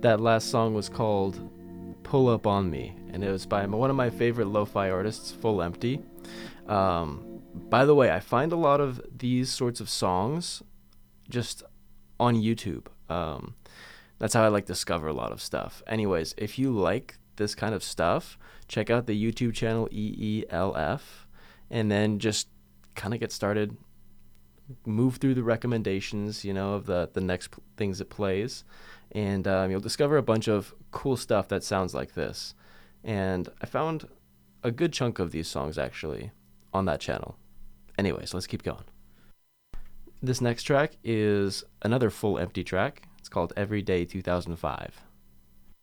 That last song was called Pull Up On Me, and it was by one of my favorite lo-fi artists, Full Empty. By the way, I find a lot of these sorts of songs just on YouTube. That's how I like discover a lot of stuff. Anyways, if you like this kind of stuff, check out the YouTube channel EELF, and then just kind of get started. Move through the recommendations, of the next things it plays, and you'll discover a bunch of cool stuff that sounds like this. And I found a good chunk of these songs actually on that channel. Anyways, let's keep going. This next track is another Full Empty track. It's called Everyday 2005.